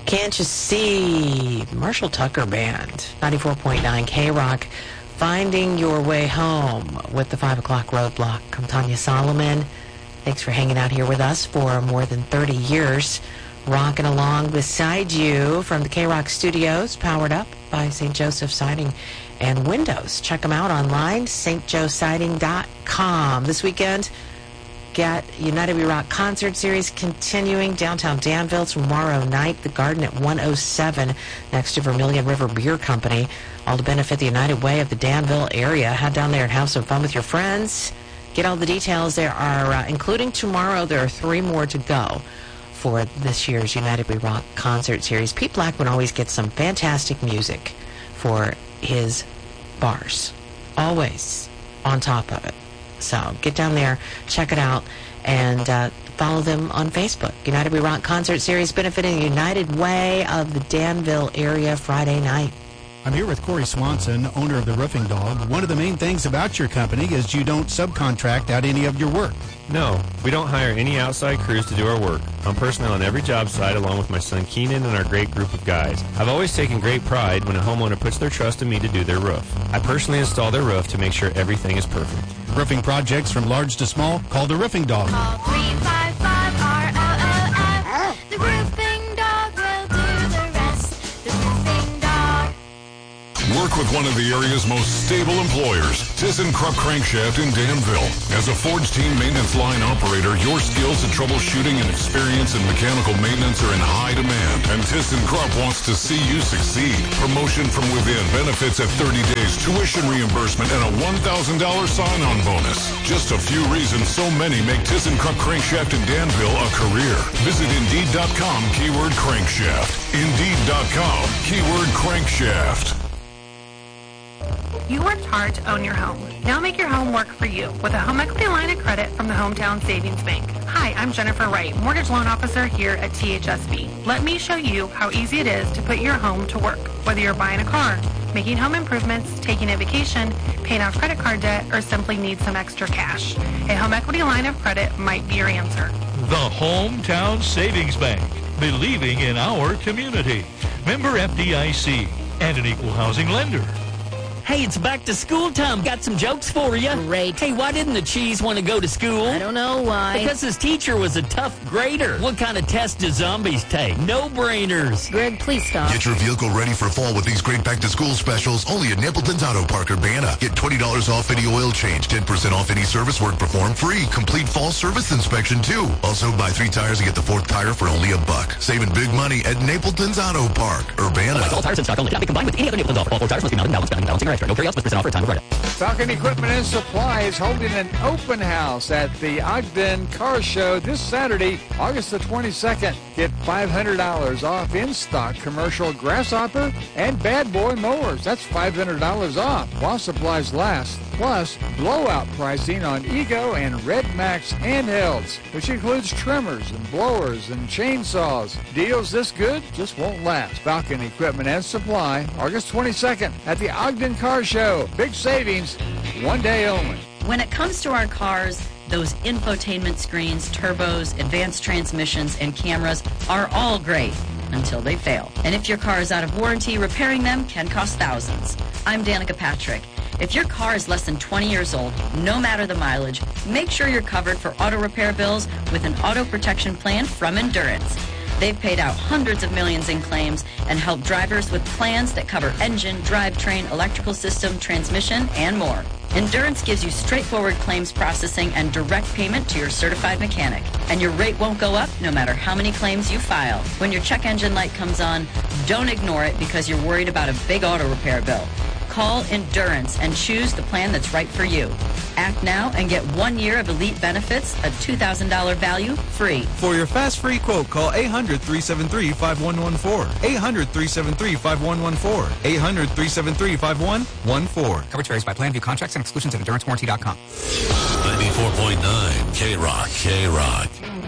Can't You See? Marshall Tucker Band, 94.9 K-Rock, finding your way home with the 5 o'clock roadblock. I'm Tanya Solomon. Thanks for hanging out here with us for more than 30 years. Rocking along beside you from the K-Rock studios, powered up by St. Joseph Siding and Windows. Check them out online, stjoesiding.com. This weekend, get United We Rock concert series continuing downtown Danville tomorrow night, the Garden at 107 next to Vermilion River Beer Company, all to benefit the United Way of the Danville area. Head down there and have some fun with your friends. Get all the details. There are, including tomorrow, there are 3 more to go for this year's United We Rock concert series. Pete Blackman always gets some fantastic music for his bars. Always on top of it. So get down there, check it out, and follow them on Facebook. United We Rock concert series benefiting the United Way of the Danville area Friday night. I'm here with Corey Swanson, owner of the Roofing Dog. One of the main things about your company is you don't subcontract out any of your work. No, we don't hire any outside crews to do our work. I'm personally on every job site along with my son Keenan and our great group of guys. I've always taken great pride when a homeowner puts their trust in me to do their roof. I personally install their roof to make sure everything is perfect. Roofing projects from large to small, call the Roofing Dog. Call 355-ROOF. The Roofing Dog will do the rest. The Roofing Dog. Work with one of the area's most stable employers, ThyssenKrupp Crankshaft in Danville. As a Forge Team maintenance line operator, your skills in troubleshooting and experience in mechanical maintenance are in high demand, and ThyssenKrupp wants to see you succeed. Promotion from within, benefits at 30 days, tuition reimbursement, and a $1,000 sign-on bonus. Just a few reasons so many make ThyssenKrupp Crankshaft in Danville a career. Visit Indeed.com, keyword crankshaft. Indeed.com, keyword crankshaft. You worked hard to own your home. Now make your home work for you with a home equity line of credit from the Hometown Savings Bank. Hi, I'm Jennifer Wright, mortgage loan officer here at THSB. Let me show you how easy it is to put your home to work. Whether you're buying a car, making home improvements, taking a vacation, paying off credit card debt, or simply need some extra cash, a home equity line of credit might be your answer. The Hometown Savings Bank, believing in our community. Member FDIC and an equal housing lender. Hey, it's back to school time. Got some jokes for you. Great. Hey, why didn't the cheese want to go to school? I don't know why. Because his teacher was a tough grader. What kind of test do zombies take? No-brainers. Greg, please stop. Get your vehicle ready for fall with these great back-to-school specials only at Napleton's Auto Park Urbana. Get $20 off any oil change, 10% off any service work performed, free. Complete fall service inspection, too. Also, buy 3 tires and get the 4th tire for only $1. Saving big money at Napleton's Auto Park Urbana. All tires in stock only. Cannot be combined with any other Napleton's offer. All 4 tires must be mounted, balanced, balancing, or extra. No carry-outs, +% off for a time of write-up. Falcon Equipment and Supply is holding an open house at the Ogden Car Show this Saturday, August the 22nd. Get $500 off in-stock commercial Grasshopper and Bad Boy mowers. That's $500 off while supplies last. Plus, blowout pricing on Ego and Red Max handhelds, which includes trimmers and blowers and chainsaws. Deals this good just won't last. Falcon Equipment and Supply, August 22nd at the Ogden Car Show. Big savings, one day only. When it comes to our cars, those infotainment screens, turbos, advanced transmissions, and cameras are all great until they fail. And if your car is out of warranty, repairing them can cost thousands. I'm Danica Patrick. If your car is less than 20 years old, no matter the mileage, make sure you're covered for auto repair bills with an auto protection plan from Endurance. They've paid out hundreds of millions in claims and helped drivers with plans that cover engine, drivetrain, electrical system, transmission, and more. Endurance gives you straightforward claims processing and direct payment to your certified mechanic. And your rate won't go up no matter how many claims you file. When your check engine light comes on, don't ignore it because you're worried about a big auto repair bill. Call Endurance and choose the plan that's right for you. Act now and get 1 year of elite benefits, a $2,000 value, free. For your fast free quote, call 800-373-5114. 800-373-5114. 800-373-5114. Coverage varies by plan. View contracts and exclusions at EnduranceWarranty.com. 94.9 K-Rock, K-Rock.